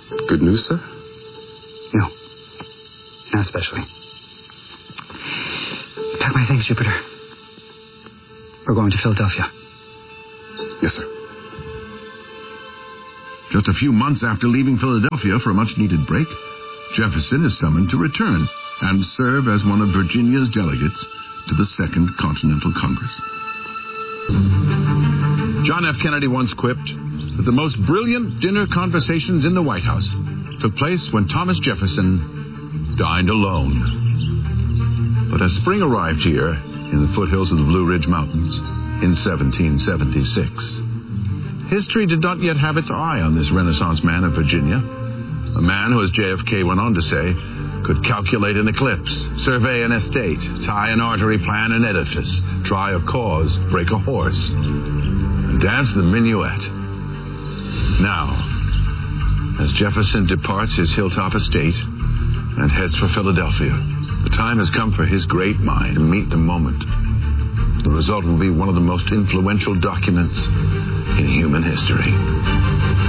Good news, sir? No. Not especially. Pack my things, Jupiter. We're going to Philadelphia. Yes, sir. Just a few months after leaving Philadelphia for a much-needed break, Jefferson is summoned to return and serve as one of Virginia's delegates to the Second Continental Congress. John F. Kennedy once quipped that the most brilliant dinner conversations in the White House took place when Thomas Jefferson dined alone. But as spring arrived here in the foothills of the Blue Ridge Mountains in 1776, history did not yet have its eye on this Renaissance man of Virginia, a man who, as JFK went on to say, could calculate an eclipse, survey an estate, tie an artery, plan an edifice, try a cause, break a horse, and dance the minuet. Now, as Jefferson departs his hilltop estate and heads for Philadelphia, the time has come for his great mind to meet the moment. The result will be one of the most influential documents in human history.